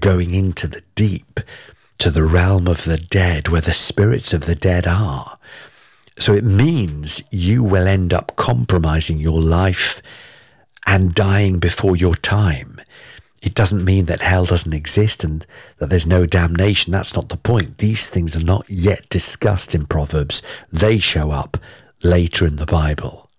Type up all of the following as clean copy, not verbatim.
going into the deep, to the realm of the dead, where the spirits of the dead are. So it means you will end up compromising your life and dying before your time. It doesn't mean that hell doesn't exist and that there's no damnation. That's not the point. These things are not yet discussed in Proverbs. They show up later in the Bible.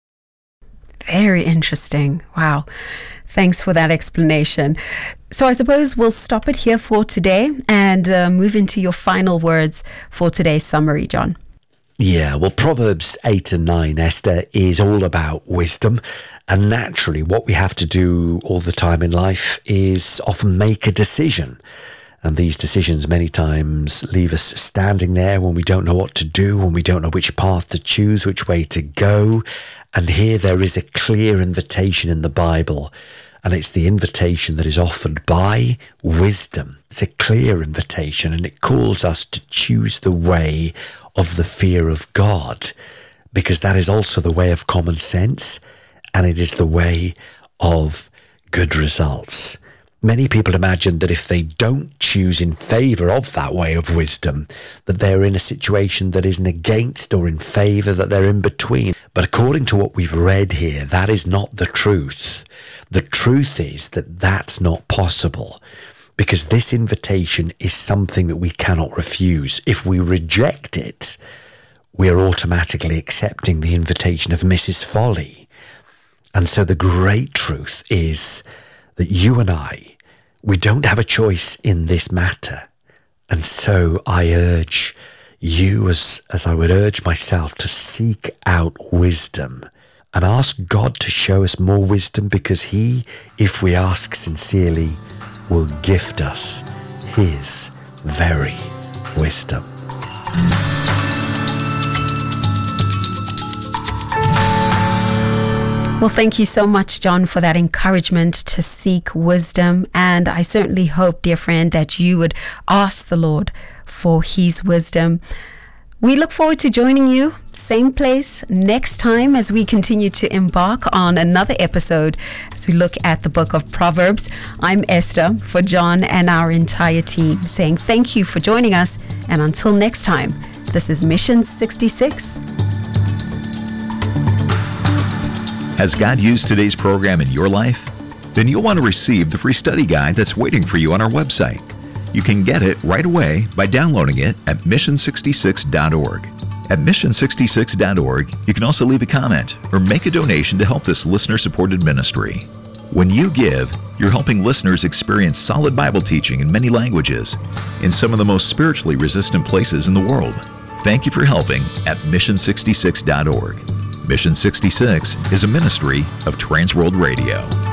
Very interesting. Wow. Thanks for that explanation. So I suppose we'll stop it here for today and move into your final words for today's summary, John. Yeah, well, Proverbs 8 and 9, Esther, is all about wisdom. And naturally, what we have to do all the time in life is often make a decision. And these decisions many times leave us standing there when we don't know what to do, when we don't know which path to choose, which way to go. And here there is a clear invitation in the Bible. And it's the invitation that is offered by wisdom. It's a clear invitation, and it calls us to choose the way of the fear of God, because that is also the way of common sense, and it is the way of good results. Many people imagine that if they don't choose in favour of that way of wisdom, that they're in a situation that isn't against or in favour, that they're in between. But according to what we've read here, that is not the truth. The truth is that that's not possible, because this invitation is something that we cannot refuse. If we reject it, we are automatically accepting the invitation of Mrs. Folly. And so the great truth is that you and we don't have a choice in this matter. And so I urge you, as I would urge myself, to seek out wisdom and ask God to show us more wisdom, because He, if we ask sincerely, will gift us His very wisdom. Well, thank you so much, John, for that encouragement to seek wisdom. And I certainly hope, dear friend, that you would ask the Lord for His wisdom. We look forward to joining you, same place, next time, as we continue to embark on another episode as we look at the book of Proverbs. I'm Esther, for John and our entire team, saying thank you for joining us. And until next time, this is Mission 66. Has God used today's program in your life? Then you'll want to receive the free study guide that's waiting for you on our website. You can get it right away by downloading it at mission66.org. At mission66.org, you can also leave a comment or make a donation to help this listener-supported ministry. When you give, you're helping listeners experience solid Bible teaching in many languages in some of the most spiritually resistant places in the world. Thank you for helping at mission66.org. Mission 66 is a ministry of Transworld Radio.